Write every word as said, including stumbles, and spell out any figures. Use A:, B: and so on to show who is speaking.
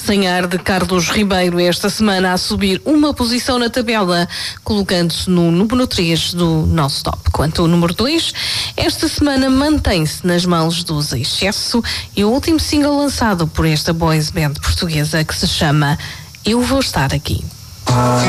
A: Sem Ar de Carlos Ribeiro, esta semana a subir uma posição na tabela, colocando-se no número três do nosso top. Quanto ao número dois, esta semana mantém-se nas mãos dos Excesso e o último single lançado por esta boys band portuguesa que se chama Eu Vou Estar Aqui.